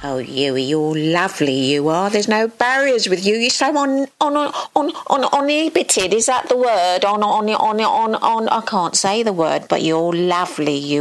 Oh, you're lovely, you are. There's no barriers with you. You're so uninhibited. Is that the word? I can't say the word, but you're lovely, you